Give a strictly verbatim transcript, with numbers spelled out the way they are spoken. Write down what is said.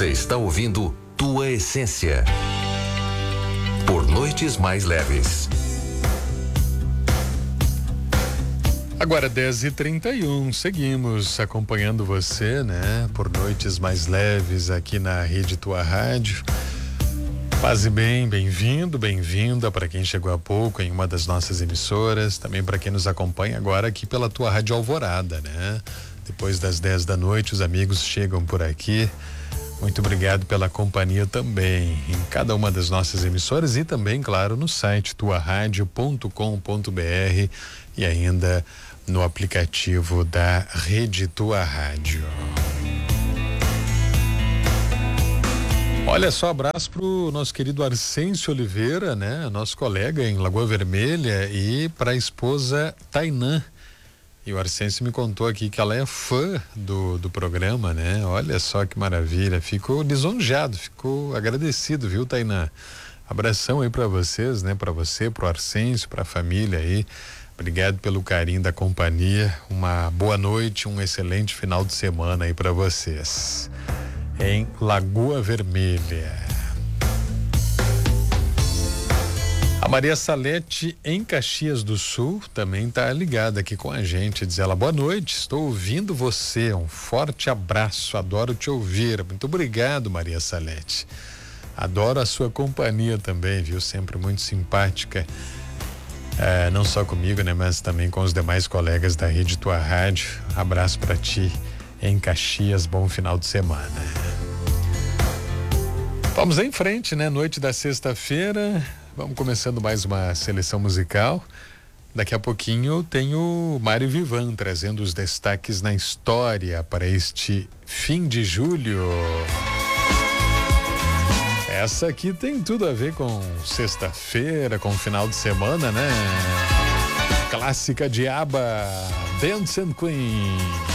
Você está ouvindo Tua Essência. Por Noites Mais Leves. Agora dez e trinta e um, seguimos acompanhando você, né? Por Noites Mais Leves aqui na Rede Tua Rádio. Paz e bem, bem-vindo, bem-vinda para quem chegou há pouco em uma das nossas emissoras, também para quem nos acompanha agora aqui pela Tua Rádio Alvorada, né? Depois das dez da noite, os amigos chegam por aqui. Muito obrigado pela companhia também em cada uma das nossas emissoras e também, claro, no site tua rádio ponto com ponto br e ainda no aplicativo da Rede Tua Rádio. Olha só, abraço pro nosso querido Arcêncio Oliveira, né? Nosso colega em Lagoa Vermelha, e para a esposa Tainã. E o Arcêncio me contou aqui que ela é fã do, do programa, né? Olha só que maravilha, fico lisonjeado, fico agradecido, viu, Tainã? Abração aí para vocês, né? Para você, pro Arcêncio, pra família aí. Obrigado pelo carinho da companhia. Uma boa noite, um excelente final de semana aí para vocês. Em Lagoa Vermelha. A Maria Salete, em Caxias do Sul, também está ligada aqui com a gente. Diz ela: boa noite, estou ouvindo você, um forte abraço, adoro te ouvir. Muito obrigado, Maria Salete. Adoro a sua companhia também, viu? Sempre muito simpática, é, não só comigo, né? Mas também com os demais colegas da Rede Tua Rádio. Abraço para ti em Caxias, bom final de semana. Vamos em frente, né? Noite da sexta-feira. Vamos começando mais uma seleção musical. Daqui a pouquinho tem o Mário Vivan trazendo os destaques na história para este fim de julho. Essa aqui tem tudo a ver com sexta-feira, com final de semana, né? Clássica de ABBA, Dance and Queen.